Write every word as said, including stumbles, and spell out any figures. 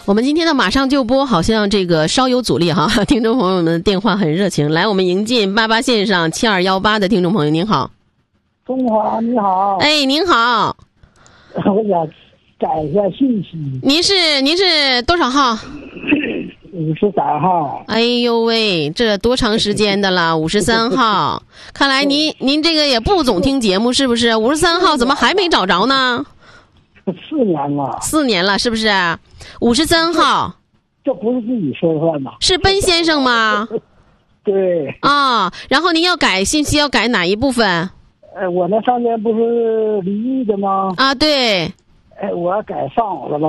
我们今天的马上就播好像这个稍有阻力哈，听众朋友们的电话很热情，来我们迎进八八线上七二一八的听众朋友，您好。 中华你好。 哎，您好。 我想改一下信息。 您是您是多少号？ 五十三号。 哎呦喂，这多长时间的了？五十三号，看来您您这个也不总听节目是不是？五十三号怎么还没找着呢？ 四年了。 四年了是不是？五十三号， 这不是自己说算吗？ 是奔先生吗？ 对。 啊、哦，然后您要改信息，要改哪一部分？ 哎，我那上面不是离异的吗？ 啊，对。 哎，我改上了吧。